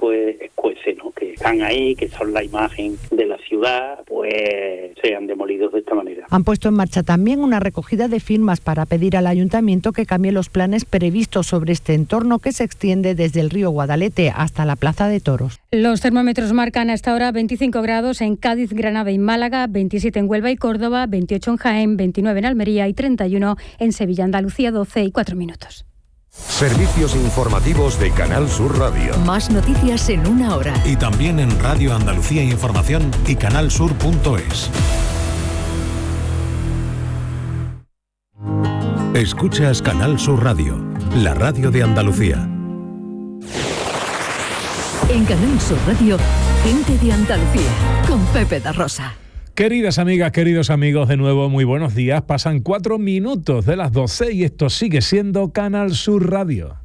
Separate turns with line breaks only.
escuece, ¿no? Que están ahí, que son la imagen de la ciudad, pues sean demolidos de esta manera.
Han puesto en marcha también una recogida de firmas para pedir al ayuntamiento que cambie los planes previstos sobre este entorno que se extiende desde el río Guadalete hasta la Plaza de Toros.
Los termómetros marcan hasta ahora 25 grados en Cádiz, Granada y Málaga, 27 en Huelva y Córdoba, 28 en Jaén, 29 en Almería y 31 en Sevilla, Andalucía, 12:04.
Servicios informativos de Canal Sur Radio.
Más noticias en una hora.
Y también en Radio Andalucía Información y canalsur.es. Escuchas Canal Sur Radio, la radio de Andalucía.
En Canal Sur Radio, gente de Andalucía, con Pepe da Rosa.
Queridas amigas, queridos amigos, de nuevo muy buenos días. Pasan 4 minutos de las 12 y esto sigue siendo Canal Sur Radio.